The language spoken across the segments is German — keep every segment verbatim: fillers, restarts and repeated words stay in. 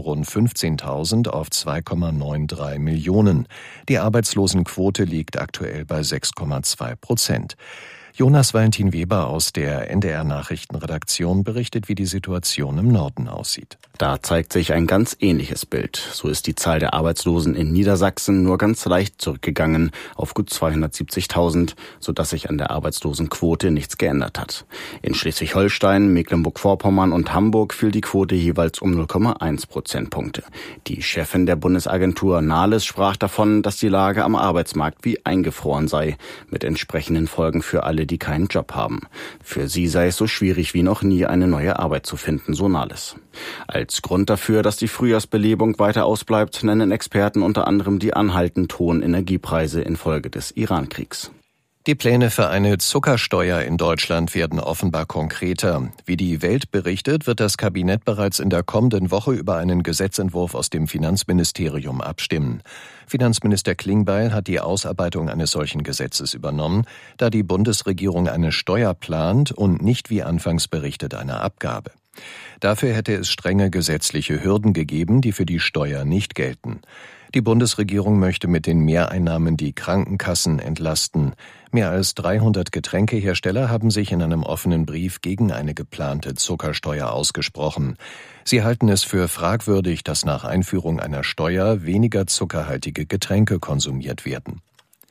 rund fünfzehntausend auf zwei Komma dreiundneunzig Millionen. Die Arbeitslosenquote liegt aktuell bei sechs Komma zwei Prozent. Jonas Valentin Weber aus der N D R-Nachrichtenredaktion berichtet, wie die Situation im Norden aussieht. Da zeigt sich ein ganz ähnliches Bild. So ist die Zahl der Arbeitslosen in Niedersachsen nur ganz leicht zurückgegangen auf gut zweihundertsiebzigtausend, sodass sich an der Arbeitslosenquote nichts geändert hat. In Schleswig-Holstein, Mecklenburg-Vorpommern und Hamburg fiel die Quote jeweils um null Komma eins Prozentpunkte. Die Chefin der Bundesagentur Nahles sprach davon, dass die Lage am Arbeitsmarkt wie eingefroren sei, mit entsprechenden Folgen für alle, die keinen Job haben. Für sie sei es so schwierig wie noch nie, eine neue Arbeit zu finden, so Nahles. Als Grund dafür, dass die Frühjahrsbelebung weiter ausbleibt, nennen Experten unter anderem die anhaltend hohen Energiepreise infolge des Iran-Kriegs. Die Pläne für eine Zuckersteuer in Deutschland werden offenbar konkreter. Wie die Welt berichtet, wird das Kabinett bereits in der kommenden Woche über einen Gesetzentwurf aus dem Finanzministerium abstimmen. Finanzminister Klingbeil hat die Ausarbeitung eines solchen Gesetzes übernommen, da die Bundesregierung eine Steuer plant und nicht wie anfangs berichtet eine Abgabe. Dafür hätte es strenge gesetzliche Hürden gegeben, die für die Steuer nicht gelten. Die Bundesregierung möchte mit den Mehreinnahmen die Krankenkassen entlasten. Mehr als dreihundert Getränkehersteller haben sich in einem offenen Brief gegen eine geplante Zuckersteuer ausgesprochen. Sie halten es für fragwürdig, dass nach Einführung einer Steuer weniger zuckerhaltige Getränke konsumiert werden.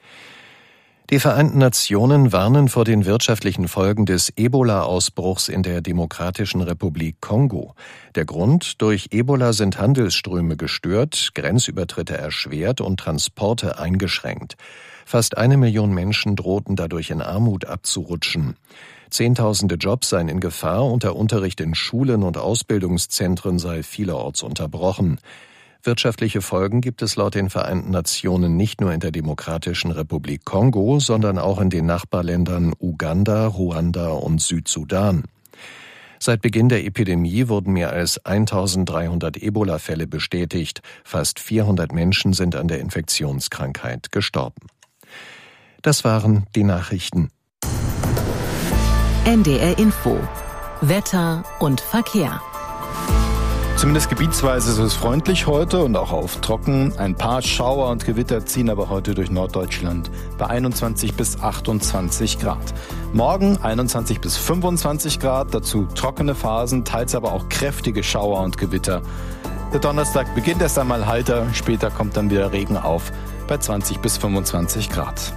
Die Vereinten Nationen warnen vor den wirtschaftlichen Folgen des Ebola-Ausbruchs in der Demokratischen Republik Kongo. Der Grund: durch Ebola sind Handelsströme gestört, Grenzübertritte erschwert und Transporte eingeschränkt. Fast eine Million Menschen drohten dadurch in Armut abzurutschen. Zehntausende Jobs seien in Gefahr und der Unterricht in Schulen und Ausbildungszentren sei vielerorts unterbrochen. Wirtschaftliche Folgen gibt es laut den Vereinten Nationen nicht nur in der Demokratischen Republik Kongo, sondern auch in den Nachbarländern Uganda, Ruanda und Südsudan. Seit Beginn der Epidemie wurden mehr als eintausenddreihundert Ebola-Fälle bestätigt. Fast vierhundert Menschen sind an der Infektionskrankheit gestorben. Das waren die Nachrichten. N D R Info. Wetter und Verkehr. Zumindest gebietsweise ist es freundlich heute und auch auf trocken. Ein paar Schauer und Gewitter ziehen aber heute durch Norddeutschland bei einundzwanzig bis achtundzwanzig Grad. Morgen einundzwanzig bis fünfundzwanzig Grad, dazu trockene Phasen, teils aber auch kräftige Schauer und Gewitter. Der Donnerstag beginnt erst einmal heiter, später kommt dann wieder Regen auf bei zwanzig bis fünfundzwanzig Grad.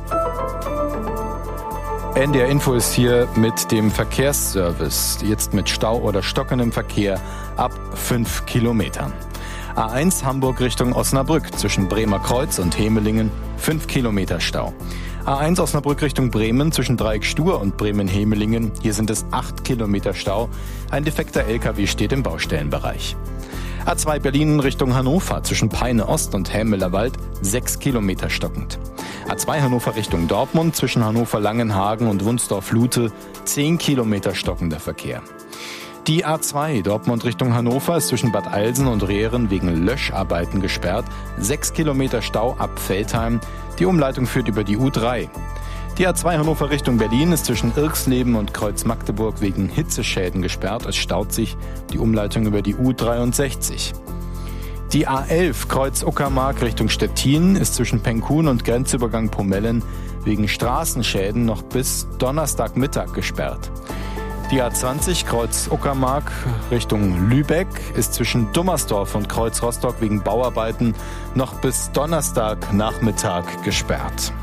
N D R Info ist hier mit dem Verkehrsservice, jetzt mit Stau oder stockendem Verkehr ab fünf Kilometern. A eins Hamburg Richtung Osnabrück zwischen Bremer Kreuz und Hemelingen, fünf Kilometer Stau. A eins Osnabrück Richtung Bremen zwischen Dreieck Stur und Bremen-Hemelingen, hier sind es acht Kilometer Stau. Ein defekter L K W steht im Baustellenbereich. A zwei Berlin Richtung Hannover zwischen Peine Ost und Helmelerwald, sechs Kilometer stockend. A zwei Hannover Richtung Dortmund zwischen Hannover-Langenhagen und Wunsdorf-Lute, zehn Kilometer stockender Verkehr. Die A zwei Dortmund Richtung Hannover ist zwischen Bad Eilsen und Rehren wegen Löscharbeiten gesperrt, sechs Kilometer Stau ab Veltheim. Die Umleitung führt über die U drei. Die A zwei Hannover Richtung Berlin ist zwischen Irxleben und Kreuz Magdeburg wegen Hitzeschäden gesperrt. Es staut sich, die Umleitung über die U dreiundsechzig. Die A elf Kreuz Uckermark Richtung Stettin ist zwischen Penkun und Grenzübergang Pomellen wegen Straßenschäden noch bis Donnerstagmittag gesperrt. Die A zwanzig Kreuz Uckermark Richtung Lübeck ist zwischen Dummersdorf und Kreuz Rostock wegen Bauarbeiten noch bis Donnerstagnachmittag gesperrt.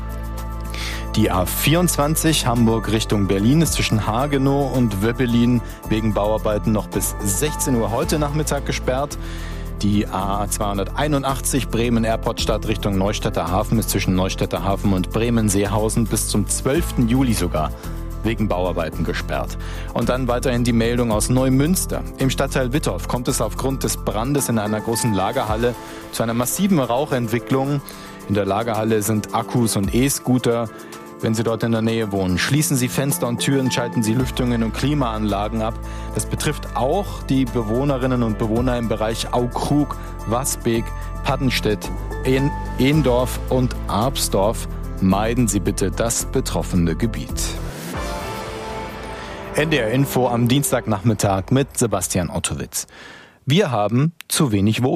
Die A vierundzwanzig Hamburg Richtung Berlin ist zwischen Hagenow und Wöppelin wegen Bauarbeiten noch bis sechzehn Uhr heute Nachmittag gesperrt. Die A zweihunderteinundachtzig Bremen-Erportstadt Richtung Neustädter Hafen ist zwischen Neustädter Hafen und Bremen-Seehausen bis zum zwölften Juli sogar wegen Bauarbeiten gesperrt. Und dann weiterhin die Meldung aus Neumünster. Im Stadtteil Wittorf kommt es aufgrund des Brandes in einer großen Lagerhalle zu einer massiven Rauchentwicklung. In der Lagerhalle sind Akkus und E-Scooter. Wenn Sie dort in der Nähe wohnen, schließen Sie Fenster und Türen, schalten Sie Lüftungen und Klimaanlagen ab. Das betrifft auch die Bewohnerinnen und Bewohner im Bereich Aukrug, Wasbeek, Paddenstedt, Ehendorf und Arpsdorf. Meiden Sie bitte das betroffene Gebiet. N D R Info am Dienstagnachmittag mit Sebastian Ottowitz. Wir haben zu wenig Wohnungen.